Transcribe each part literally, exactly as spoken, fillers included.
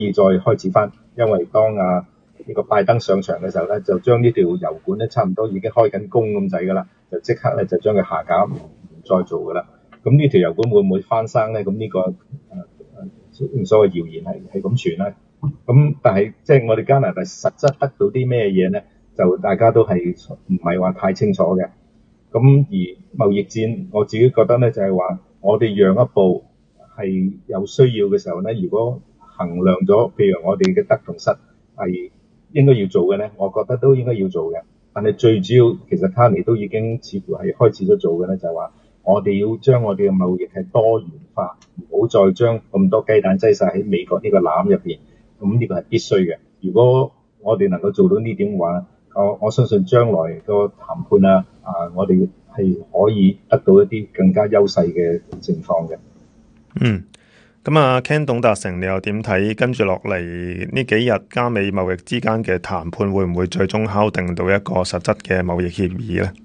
以再開始翻，因為當啊呢個拜登上場嘅時候咧，就將呢條油管咧差唔多已經開緊工咁滯噶啦，就即刻咧就將佢下架，唔再做噶啦。咁呢條油管會唔會翻生咧？咁呢、這個誒誒所謂謠言係係咁傳啦。咁但係即係我哋加拿大實質得到啲咩嘢咧？就大家都係唔係話太清楚嘅。咁而貿易戰，我自己覺得咧就係、是、話，我哋讓一步係有需要嘅時候咧，如果衡量咗，譬如我哋嘅得同失係應該要做嘅咧，我覺得都應該要做嘅。但係最主要，其實卡尼都已經似乎係開始咗做嘅咧，就係、是、話我哋要將我哋嘅貿易係多元化，唔好再將咁多雞蛋擠晒喺美國呢個籃入邊。咁呢個係必須嘅。如果我哋能夠做到呢點嘅話，我我相信將來個談判啊，啊，我哋係可以得到一啲更加優勢嘅情況嘅。 嗯，咁啊 Ken 董達成，你又點睇？跟住落嚟呢幾日加美貿易之間嘅談判，會唔會最終敲定到一個實質嘅貿易協議咧？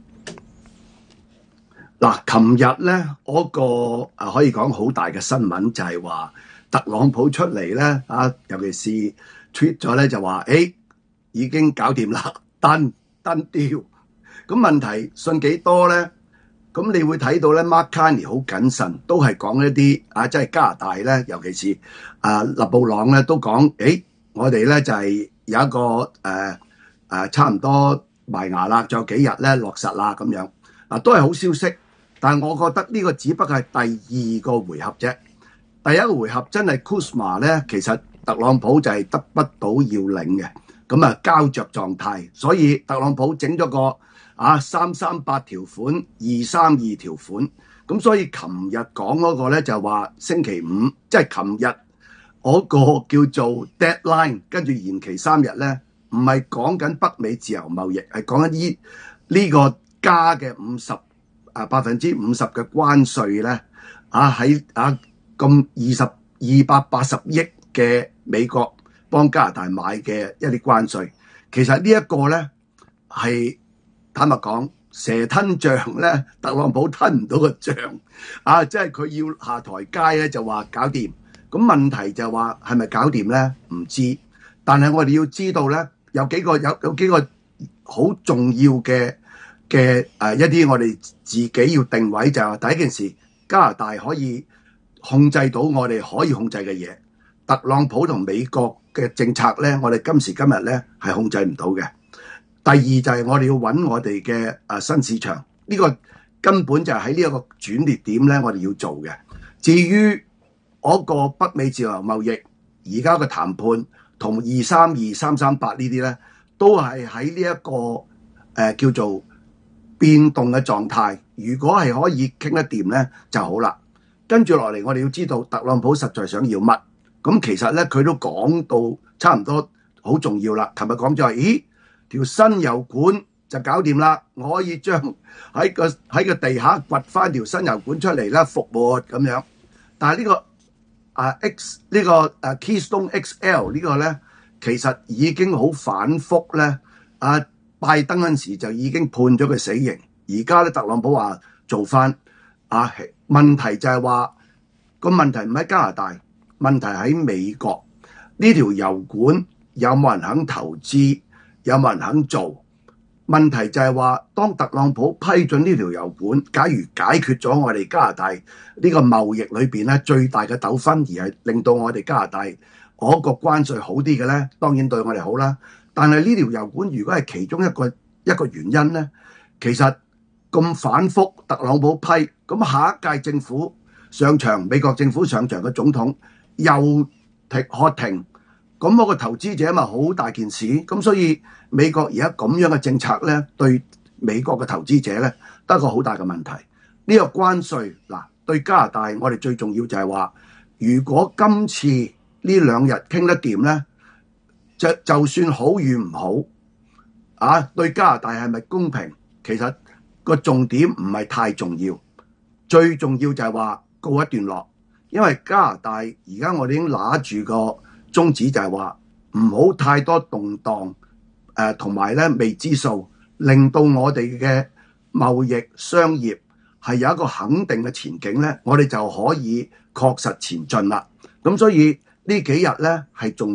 嗱，琴日咧嗰個啊可以講好大嘅新聞就係話特朗普出嚟咧啊，尤其是 tweet 咗咧就話，誒、欸、已經搞掂啦。Done done deal，咁問題信幾多咧？咁你會睇到咧 ，Mark Carney 好謹慎，都係講一啲啊，即係加拿大咧，尤其是啊勒布朗咧，都講，誒，我哋咧就係、是、有一個誒誒、呃呃、差唔多埋牙啦，仲有幾日咧落實啦咁樣，嗱都係好消息，但係我覺得呢個只不過係第二個回合啫，第一個回合真係 Kuzma 咧，其實特朗普就係得不到要領嘅。咁啊，膠着狀態，所以特朗普整咗個啊三三八條款、二三二條款，咁所以琴日講嗰個咧就話星期五，即係琴日嗰個叫做 deadline， 跟住延期三日咧，唔係講緊北美自由貿易，係講緊呢呢個加嘅五十啊百分之五十嘅關稅咧，啊喺啊咁二十二百八十億嘅美國幫加拿大買嘅一啲關稅，其實呢一個咧係坦白講，蛇吞象咧，特朗普吞唔到個象啊！即係佢要下台階咧，就話搞掂。咁問題就係話係咪搞掂咧？唔知。但係我哋要知道咧，有幾個有有幾個好重要嘅嘅誒一啲我哋自己要定位，就係話第一件事，加拿大可以控制到我哋可以控制嘅嘢。特朗普同美國嘅政策咧，我哋今時今日咧係控制唔到嘅。第二就係我哋要揾我哋嘅誒新市場，呢、這個根本就係喺呢一個轉捩點咧，我哋要做嘅。至於嗰個北美自由貿易而家嘅談判同二三二三三八呢啲咧，都係喺呢一個誒、呃、叫做變動嘅狀態。如果係可以傾得掂咧就好啦。跟住落嚟，我哋要知道特朗普實在想要乜。咁其實咧，佢都講到差唔多好重要啦。琴日講咗話，咦，條新油管就搞掂啦，我可以將喺個喺個地下掘翻條新油管出嚟啦，復活咁樣。但係呢、呢個啊 X 呢個啊 Keystone X L 呢個咧，其實已經好反覆咧。啊，拜登嗰陣時就已經判咗佢死刑，而家咧特朗普話做翻。啊，問題就係話個問題唔喺加拿大。問題喺美國，呢條油管有冇人肯投資，有冇人肯做？問題就係話，當特朗普批准呢條油管，假如解決咗我哋加拿大呢個貿易裏邊咧最大嘅糾紛，而係令到我哋加拿大嗰個關稅好啲嘅咧，當然對我哋好啦。但係呢條油管如果係其中一個一個原因咧，其實咁反覆，特朗普批，咁下一屆政府上場，美國政府上場嘅總統又停喝停，咁我個投資者咪好大件事，咁所以美國而家咁樣嘅政策咧，對美國嘅投資者咧，得個好大嘅問題。呢個關稅嗱，對加拿大我哋最重要就係話，如果今次呢兩日傾得掂咧，就就算好與唔好，啊，對加拿大係咪公平？其實個重點唔係太重要，最重要就係話告一段落。因為加拿大而家我哋已經拿住個宗旨，就係話唔好太多動盪，誒同埋咧未知數，令到我哋嘅貿易商業係有一個肯定嘅前景咧，我哋就可以確實前進啦。咁所以呢幾日咧係仲